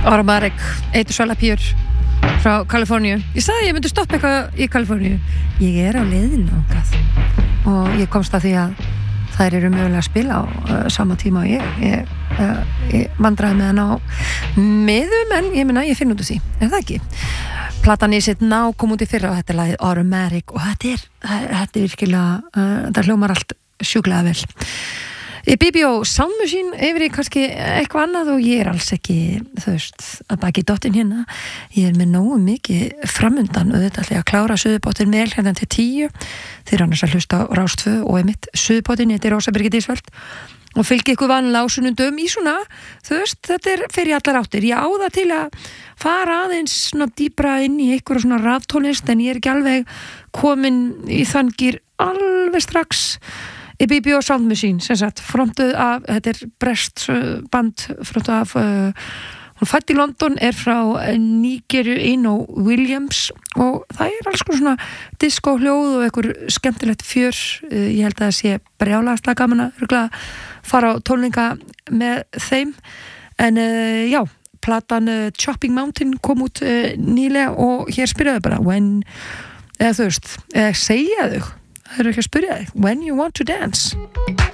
Automatic, Eitur Svalapjör frá Kaliforníu. Ég sagði að ég myndi stoppa eitthvað í Kaliforníu. Ég er á leiðinu þangað og ég komst að því að þær eru mögulega að spila á sama tíma og ég vandraði með hann á miðum, en ég meina ég finn út úr því, er það ekki? Platan í sitt ná kom út í fyrra og þetta er lagið Automatic og þetta er virkilega, það hljómar allt sjúklega vel. BBO Sound Machine yfir í kannski eitthvað annað og ég er alls ekki, þú veist, að baki dottinn hérna. Ég er með nógu mikið framundan og þetta ætla ég að klára Suðurbóttin vel hérna til 10. Þeir annars að hlusta á Rás 2 og einmitt Suðurbóttin, þetta er Rósa Birgit Ísfeld og fylgi ykkur vanlega á sunnundum í svona, þú veist, þetta er fyrir allar áttir. Ég á það til að fara aðeins svona dýpra inn í einhverja svona raftónlist en ég er ekki alveg komin í þann gír alveg strax. BBO Sound Machine, sem sagt, frontuð af, þetta er breskt band frontuð af, hún fætt í London, er frá Nígeru Ino Williams og það er alls konar svona disco-hljóð og einhver skemmtilegt fjör. Ég held að það sé brjálæðslega gaman að fara á tónleika með þeim, en já, platan Chopping Mountain kom út nýlega og hér spyrjaðu bara eða þú veist, segja þau. Það eru ekki að spyrja þig. When you want to dance.